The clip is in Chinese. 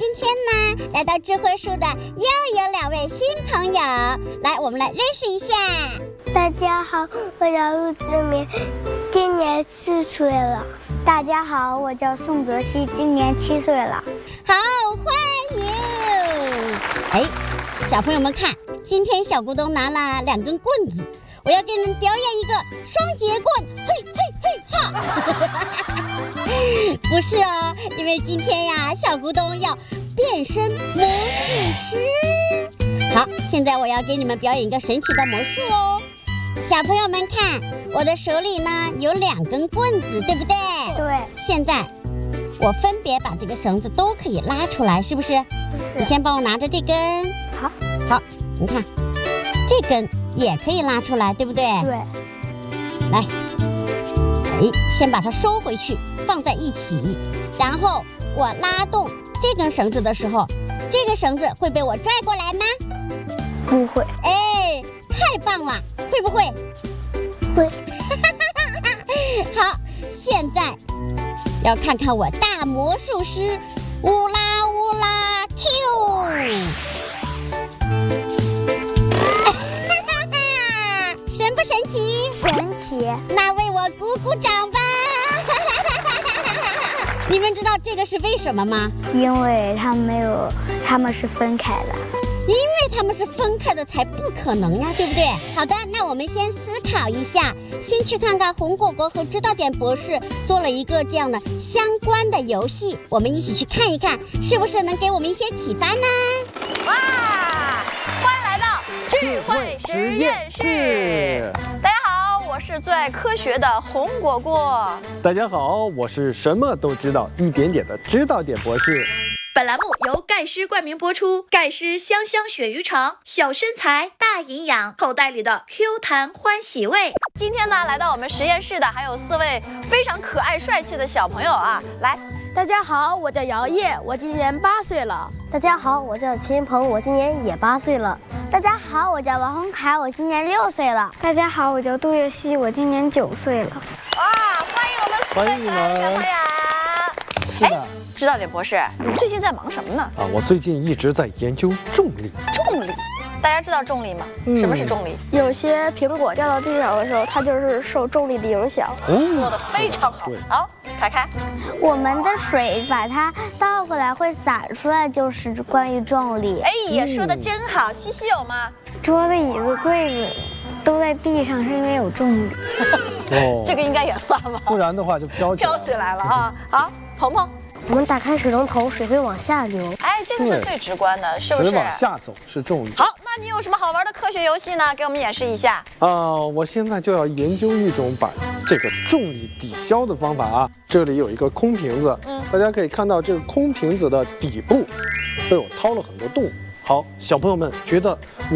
天呢，来到智慧树的又有2位新朋友，来，我们来认识一下。 大家好，我叫陆志明，今年4岁了。大家好，我叫宋泽熙，今年7岁了。 好，欢迎！哎，小朋友们看，今天小咕咚拿了2根棍子，我要给你们表演一个双节棍，嘿嘿嘿哈！不是哦，因为今天呀，小咕咚要变身魔术师。好，现在我要给你们表演一个神奇的魔术哦。小朋友们看，我的手里呢有2根棍子，对不对？ 对。 现在我分别把这个绳子都可以拉出来，是不是？ 是。 你先帮我拿着这根。 好。 好，你看，这根也可以拉出来，对不对？ 对。 来，先把它收回去，放在一起。然后我拉动这根绳子的时候，这个绳子会被我拽过来吗？ 不会。 哎，太棒了，会不会？ 会。 好，现在要看看我大魔术师乌拉乌拉 Q， 神不神奇？ 神奇！ 那为我鼓鼓掌吧！你们知道这个是为什么吗？ 因为他们是分开的。 因为他们是分开的，才不可能呀，对不对？好的，那我们先思考一下，先去看看红果果和知道点博士做了一个这样的相关的游戏，我们一起去看一看，是不是能给我们一些启发呢？ 哇，欢迎来到智慧实验室！大家好，我是最爱科学的红果果。 大家好，我是什么都知道一点点的知道点博士。 本栏目由盖诗冠名播出，盖诗香香鳕鱼肠，小身材大营养，口袋里的 Q 弹欢喜味。 今天呢，来到我们实验室的还有4位非常可爱帅气的小朋友啊！来， 大家好，我叫姚烨，我今年8岁了。 大家好，我叫秦鹏，我今年也8岁了。大家好，我叫王洪凯，我今年6岁了。大家好，我叫杜月熙，我今年9岁了。 哇，欢迎我们4位可爱的小朋友！哎，知道点博士，你最近在忙什么呢？ 我最近一直在研究重力。 重力，大家知道重力吗？什么是重力？ 有些苹果掉到地上的时候，它就是受重力的影响。 做得非常好。好，凯凯， 我们的水把它倒过来会洒出来，就是关于重力。 哎呀，说得真好。西西有吗？ 桌子、椅子、柜子都在地上，是因为有重力。 哦， 这个应该也算吧。 不然的话就飘起来了啊！好，鹏鹏。 我们打开水龙头，水会往下流。 哎，这个是最直观的，是不是？ 水往下走是重力。 好，那你有什么好玩的科学游戏呢？给我们演示一下。 我现在就要研究一种把这个重力抵消的方法啊。这里有一个空瓶子，大家可以看到这个空瓶子的底部被我掏了很多洞。好，小朋友们觉得我